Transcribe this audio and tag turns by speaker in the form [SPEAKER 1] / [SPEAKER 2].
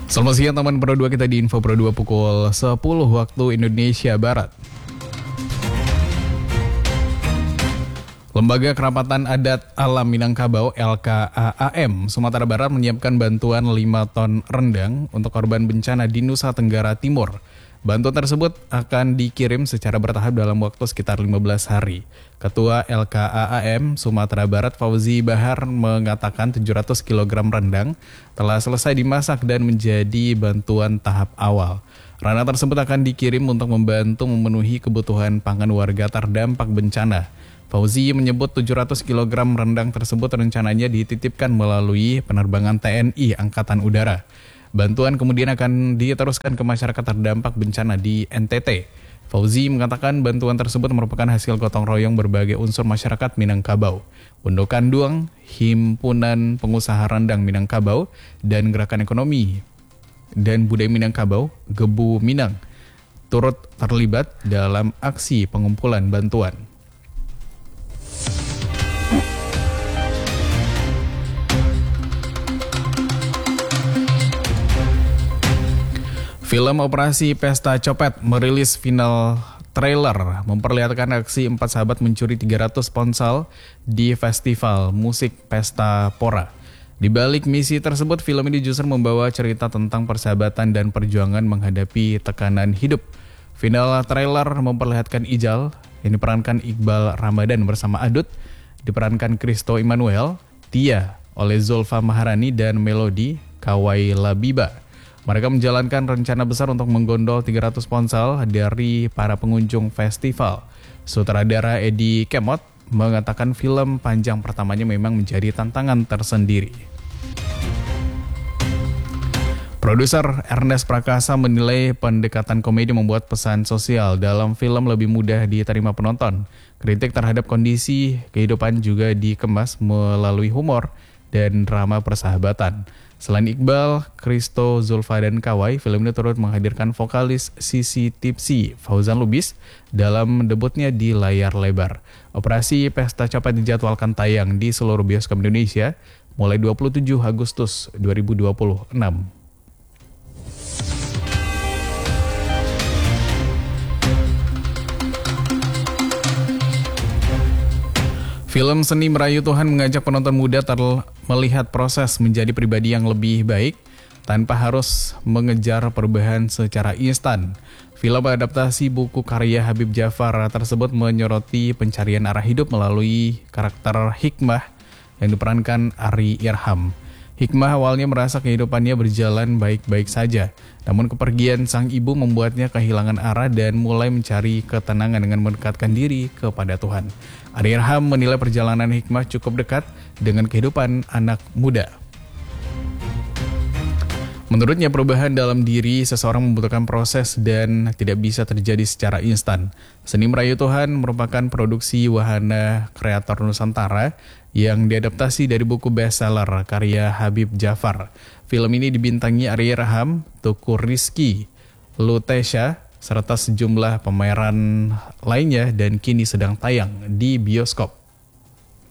[SPEAKER 1] Selamat siang teman Pro 2, kita di Info Pro 2 pukul 10 waktu Indonesia Barat. Lembaga Kerapatan Adat Alam Minangkabau LKAAM Sumatera Barat menyiapkan bantuan 5 ton rendang untuk korban bencana di Nusa Tenggara Timur. Bantuan tersebut akan dikirim secara bertahap dalam waktu sekitar 15 hari. Ketua LKAAM Sumatera Barat Fauzi Bahar mengatakan 700 kg rendang telah selesai dimasak dan menjadi bantuan tahap awal. Rendang tersebut akan dikirim untuk membantu memenuhi kebutuhan pangan warga terdampak bencana. Fauzi menyebut 700 kg rendang tersebut rencananya dititipkan melalui penerbangan TNI Angkatan Udara. Bantuan kemudian akan diteruskan ke masyarakat terdampak bencana di NTT. Fauzi mengatakan bantuan tersebut merupakan hasil gotong royong berbagai unsur masyarakat Minangkabau, Undukan Duang, Himpunan Pengusaha Rendang Minangkabau, dan Gerakan Ekonomi dan Budaya Minangkabau, Gebu Minang, turut terlibat dalam aksi pengumpulan bantuan. Film Operasi Pesta Copet merilis final trailer memperlihatkan aksi 4 sahabat mencuri 300 ponsel di festival musik Pesta Pora. Di balik misi tersebut, film ini justru membawa cerita tentang persahabatan dan perjuangan menghadapi tekanan hidup. Final trailer memperlihatkan Ijal yang diperankan Iqbal Ramadan bersama Adut, diperankan Kristo Immanuel, Tia oleh Zulfa Maharani, dan Melody Kawai Labiba. Mereka menjalankan rencana besar untuk menggondol 300 ponsel dari para pengunjung festival. Sutradara Edi Kemot mengatakan film panjang pertamanya memang menjadi tantangan tersendiri. Produser Ernest Prakasa menilai pendekatan komedi membuat pesan sosial dalam film lebih mudah diterima penonton. Kritik terhadap kondisi kehidupan juga dikemas melalui humor dan drama persahabatan. Selain Iqbal, Kristo, Zulfa, dan Kawai, film ini turut menghadirkan vokalis Sisi Tipsi, Fauzan Lubis, dalam debutnya di layar lebar. Operasi Pesta Copet dijadwalkan tayang di seluruh bioskop Indonesia mulai 27 Agustus 2026. Film Seni Merayu Tuhan mengajak penonton muda melihat proses menjadi pribadi yang lebih baik tanpa harus mengejar perubahan secara instan. Film adaptasi buku karya Habib Jafar tersebut menyoroti pencarian arah hidup melalui karakter Hikmah yang diperankan Ari Irham. Hikmah awalnya merasa kehidupannya berjalan baik-baik saja, namun kepergian sang ibu membuatnya kehilangan arah dan mulai mencari ketenangan dengan mendekatkan diri kepada Tuhan. Ari Irham menilai perjalanan Hikmah cukup dekat dengan kehidupan anak muda. Menurutnya, perubahan dalam diri seseorang membutuhkan proses dan tidak bisa terjadi secara instan. Seni Merayu Tuhan merupakan produksi wahana kreator Nusantara yang diadaptasi dari buku bestseller karya Habib Jafar. Film ini dibintangi Ari Irham, Tuku Rizky, Lutesha, serta sejumlah pemeran lainnya dan kini sedang tayang di bioskop.